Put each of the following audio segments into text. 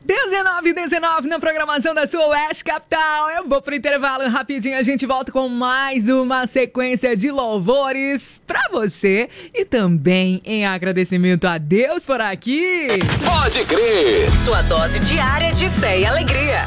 19 na programação da sua Oeste Capital. Eu vou pro intervalo rapidinho, a gente volta com mais uma sequência de louvores pra você e também em agradecimento a Deus por aqui. Pode crer! Sua dose diária de fé e alegria.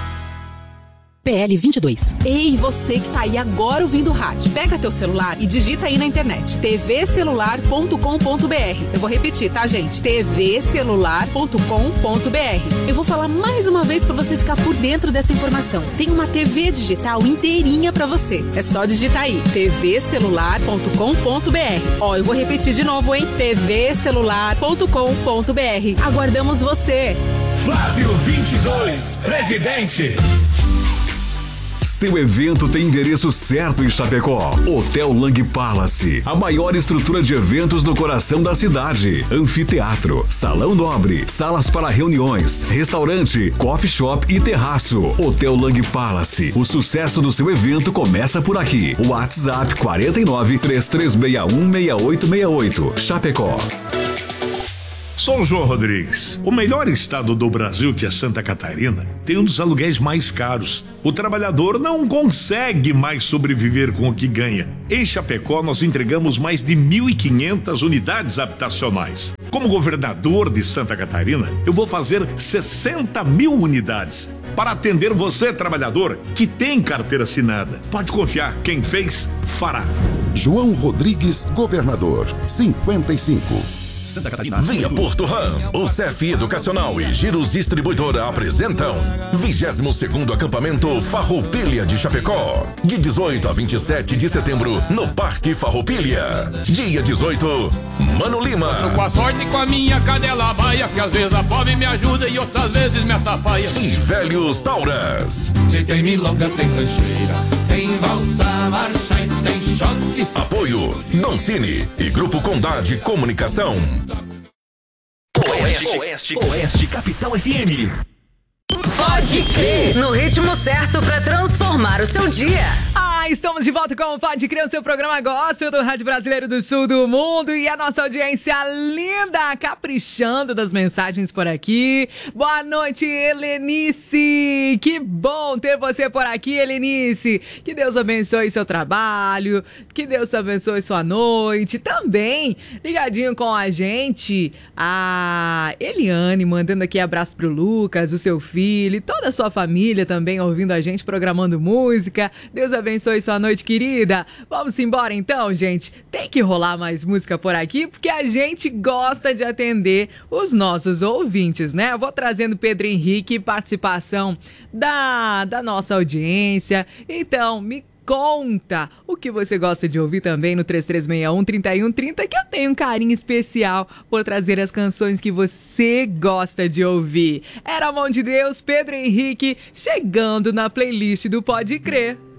PL 22. Ei, você que tá aí agora ouvindo o rádio, pega teu celular e digita aí na internet tvcelular.com.br. Eu vou repetir, tá, gente? tvcelular.com.br. Eu vou falar mais uma vez pra você ficar por dentro dessa informação. Tem uma TV digital inteirinha pra você. É só digitar aí tvcelular.com.br. Ó, eu vou repetir de novo, hein? tvcelular.com.br. Aguardamos você. Flávio 22, presidente. Seu evento tem endereço certo em Chapecó. Hotel Lang Palace, a maior estrutura de eventos no coração da cidade. Anfiteatro, salão nobre, salas para reuniões, restaurante, coffee shop e terraço. Hotel Lang Palace. O sucesso do seu evento começa por aqui. WhatsApp 49 3361 6868. Chapecó. Sou o João Rodrigues. O melhor estado do Brasil, que é Santa Catarina, tem um dos aluguéis mais caros. O trabalhador não consegue mais sobreviver com o que ganha. Em Chapecó, nós entregamos mais de 1.500 unidades habitacionais. Como governador de Santa Catarina, eu vou fazer 60 mil unidades para atender você, trabalhador, que tem carteira assinada. Pode confiar, quem fez, fará. João Rodrigues, governador, 55. Santa Catarina. Via Porto Ram, o CEF Educacional e Giros Distribuidora apresentam 22º Acampamento Farroupilha de Chapecó, de 18 a 27 de setembro, no Parque Farroupilha. Dia 18, Mano Lima. Tô com a sorte com a minha cadela baia, que às vezes a pobre me ajuda e outras vezes me atrapalha. E Velhos Tauras. Se tem milonga, tem rancheira, tem valsa, marcha e tem choque. Apoio Dom Cine e Grupo Condade Comunicação. Oeste Capital FM. Pode crer. No ritmo certo pra transformar o seu dia. Estamos de volta com o Pode Crer, o seu programa gospel do Rádio Brasileiro do Sul do Mundo, e a nossa audiência linda, caprichando das mensagens por aqui. Boa noite, Helenice! Que bom ter você por aqui, Helenice! Que Deus abençoe seu trabalho, que Deus abençoe sua noite. Também, ligadinho com a gente, a Eliane, mandando aqui abraço pro Lucas, o seu filho, e toda a sua família também ouvindo a gente, programando música. Deus abençoe sua noite, querida. Vamos embora então, gente. Tem que rolar mais música por aqui, porque a gente gosta de atender os nossos ouvintes, né? Eu vou trazendo Pedro Henrique, participação da nossa audiência. Então, me conta o que você gosta de ouvir também no 3361-3130, que eu tenho um carinho especial por trazer as canções que você gosta de ouvir. Era a mão de Deus, Pedro Henrique, chegando na playlist do Pode Crer.